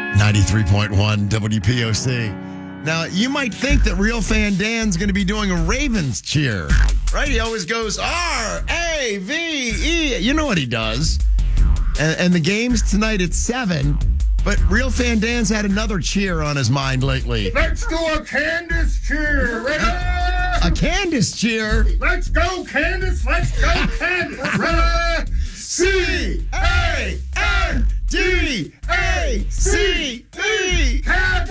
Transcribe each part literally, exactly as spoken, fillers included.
ninety-three point one W P O C. Now, you might think that Real Fan Dan's going to be doing a Ravens cheer, right? He always goes R A V E. You know what he does. And, and the game's tonight at seven. But Real Fan Dan's had another cheer on his mind lately. Let's do a Candace cheer. Ready? A, a Candace cheer? Let's go, Candace. Let's go, Candace. Ready? C A N D A C E.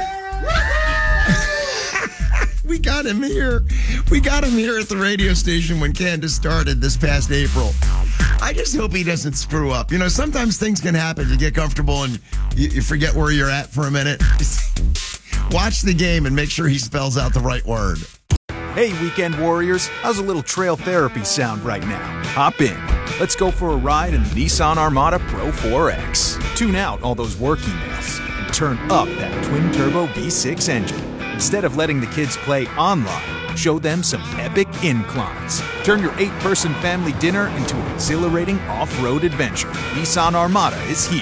We got him here. We got him here at the radio station when Candace started this past April. I just hope he doesn't screw up. You know, sometimes things can happen. You get comfortable and you, you forget where you're at for a minute. Watch the game and make sure he spells out the right word. Hey, weekend warriors. How's a little trail therapy sound right now? Hop in. Let's go for a ride in the Nissan Armada Pro four X. Tune out all those work emails and turn up that twin-turbo V six engine. Instead of letting the kids play online, show them some epic inclines. Turn your eight-person family dinner into an exhilarating off-road adventure. Nissan Armada is here.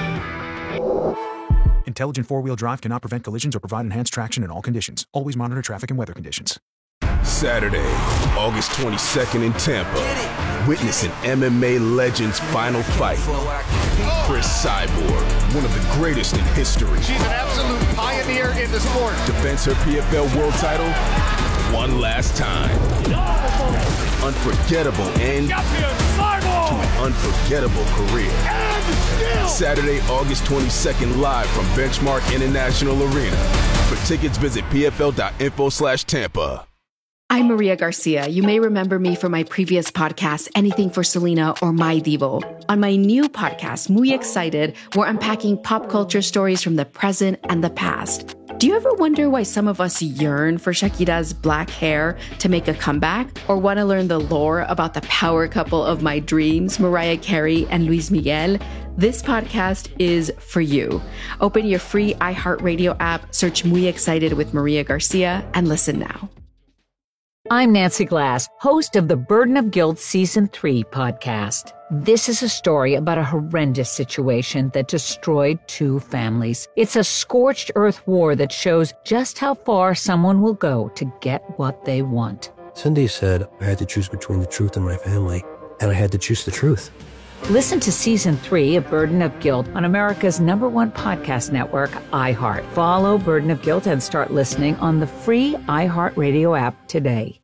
Intelligent four-wheel drive cannot prevent collisions or provide enhanced traction in all conditions. Always monitor traffic and weather conditions. Saturday, August twenty-second in Tampa. Witness an M M A legend's final fight. Chris Cyborg, one of the greatest in history. She's an absolute pioneer in the sport. Defends her P F L world title one last time. Unforgettable end to an unforgettable career. Saturday, August twenty-second, live from Benchmark International Arena. For tickets, visit pfl.info slash Tampa. I'm Maria Garcia. You may remember me from my previous podcast, Anything for Selena or My Divo. On my new podcast, Muy Excited, we're unpacking pop culture stories from the present and the past. Do you ever wonder why some of us yearn for Shakira's black hair to make a comeback? Or want to learn the lore about the power couple of my dreams, Mariah Carey and Luis Miguel? This podcast is for you. Open your free iHeartRadio app, search Muy Excited with Maria Garcia, and listen now. I'm Nancy Glass, host of the Burden of Guilt Season three podcast. This is a story about a horrendous situation that destroyed two families. It's a scorched earth war that shows just how far someone will go to get what they want. Cindy said I had to choose between the truth and my family, and I had to choose the truth. Listen to Season three of Burden of Guilt on America's number one podcast network, iHeart. Follow Burden of Guilt and start listening on the free iHeartRadio app today.